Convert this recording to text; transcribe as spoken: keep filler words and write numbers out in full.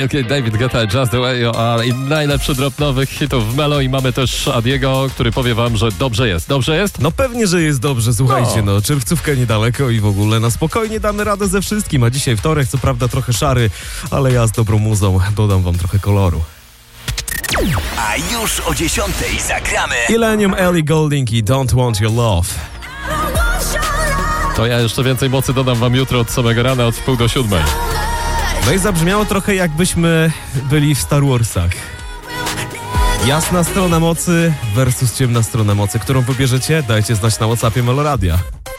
Wielki David Guetta, Just the Way You Are i najlepszy drop nowych hitów w Melo i mamy też Adiego, który powie wam, że dobrze jest. Dobrze jest? No pewnie, że jest dobrze, słuchajcie, no, no czerwcówka niedaleko i w ogóle na spokojnie damy radę ze wszystkim, a dzisiaj wtorek, co prawda trochę szary, ale ja z dobrą muzą dodam wam trochę koloru. A już o dziesiątej zagramy Illenium, Ellie Goulding i Don't Want Your Love. To ja jeszcze więcej mocy dodam wam jutro od samego rana, od wpół do siódmej. No i zabrzmiało trochę jakbyśmy byli w Star Warsach. Jasna strona mocy versus ciemna strona mocy. Którą wybierzecie? Dajcie znać na WhatsAppie Meloradia.